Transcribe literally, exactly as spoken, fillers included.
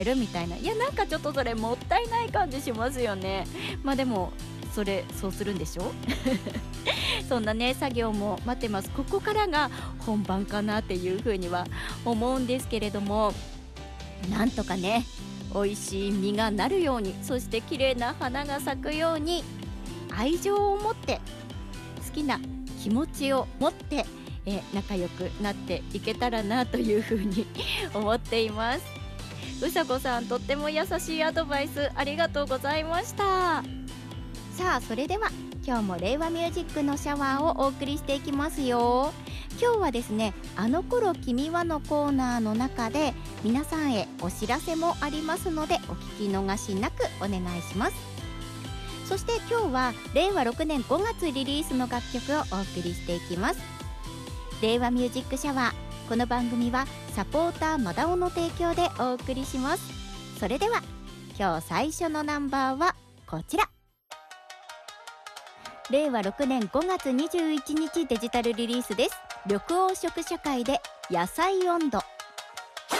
るみたいな、いやなんかちょっとそれもったいない感じしますよね。まあでもそれそうするんでしょそんなね作業も待ってます。ここからが本番かなっていう風には思うんですけれども、なんとかね美味しい実がなるように、そして綺麗な花が咲くように、愛情を持って好きな気持ちを持ってえ仲良くなっていけたらなという風に思っています。うさこさん、とっても優しいアドバイスありがとうございました。さあそれでは今日も令和ミュージックのシャワーをお送りしていきますよ。今日はですね、あの頃君はのコーナーの中で皆さんへお知らせもありますので、お聞き逃しなくお願いします。そして今日はれいわろくねんごがつリリースの楽曲をお送りしていきます。令和ミュージックシャワー、この番組はサポーターマダオの提供でお送りします。それでは今日最初のナンバーはこちら。れいわろくねんごがつにじゅういちにちデジタルリリースです。緑黄色社会で野菜温度。